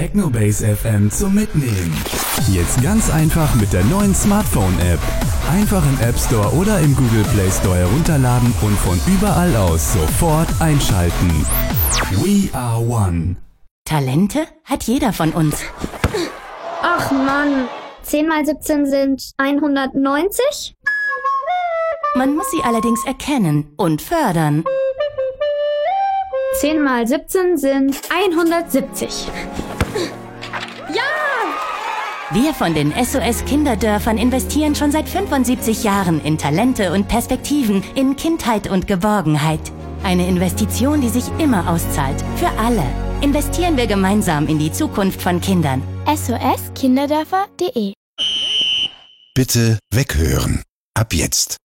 Technobase FM zum Mitnehmen. Jetzt ganz einfach mit der neuen Smartphone-App. Einfach im App Store oder im Google Play Store herunterladen und von überall aus sofort einschalten. We are one. Talente hat jeder von uns. Ach Mann, 10 mal 17 sind 190? Man muss sie allerdings erkennen und fördern. 10 mal 17 sind 170. Ja! Wir von den SOS Kinderdörfern investieren schon seit 75 Jahren in Talente und Perspektiven, in Kindheit und Geborgenheit. Eine Investition, die sich immer auszahlt. Für alle. Investieren wir gemeinsam in die Zukunft von Kindern. SOS-Kinderdörfer.de. Bitte weghören. Ab jetzt.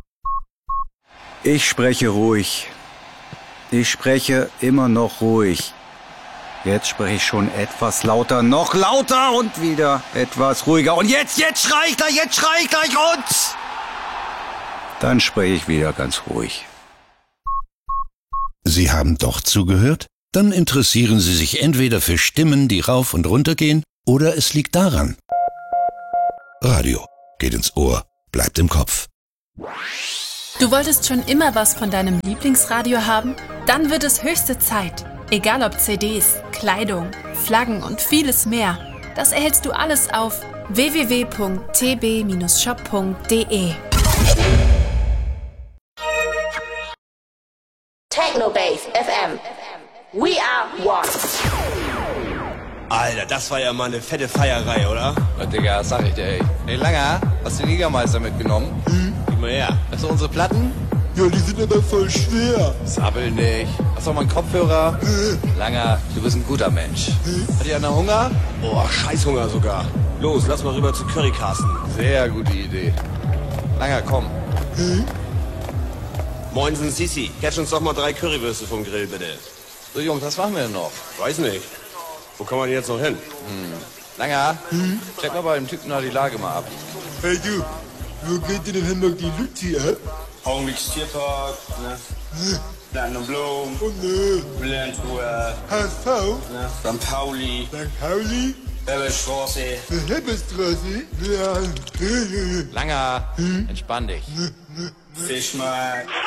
Ich spreche ruhig. Ich spreche immer noch ruhig. Jetzt spreche ich schon etwas lauter, noch lauter und wieder etwas ruhiger. Und jetzt schrei ich gleich und dann spreche ich wieder ganz ruhig. Sie haben doch zugehört? Dann interessieren Sie sich entweder für Stimmen, die rauf und runter gehen, oder es liegt daran. Radio geht ins Ohr, bleibt im Kopf. Du wolltest schon immer was von deinem Lieblingsradio haben? Dann wird es höchste Zeit. Egal ob CDs, Kleidung, Flaggen und vieles mehr. Das erhältst du alles auf www.tb-shop.de. Technobase FM. We are one. Alter, das war ja mal eine fette Feierei, oder? Ja, Digga, sag ich dir, ey. Hey, Langer, hast du den Jägermeister mitgenommen? Gib mal her. Hast du unsere Platten? Ja, die sind aber voll schwer. Sabbel nicht. Hast du mal einen Kopfhörer? Langer, du bist ein guter Mensch. Hat ihr einer Hunger? Boah, Scheißhunger sogar. Los, lass mal rüber zu Currykasten. Sehr gute Idee. Langer, komm. Moinsen Sisi, catch uns doch mal 3 Currywürste vom Grill, bitte. So, Jungs, was machen wir denn noch? Weiß nicht. Wo kann man jetzt noch hin? Langer, check mal bei dem Typen da die Lage mal ab. Hey du, wo geht denn in Hamburg die Luzi ab? Augenblick Tierpark, ne? Platinum Blom, Oh ne, Brilliant Tour, HSV, ne? St. Pauli, St. Pauli, Hebelstraße. Hebelstraße, ja. Langer, entspann dich. Fischmarkt.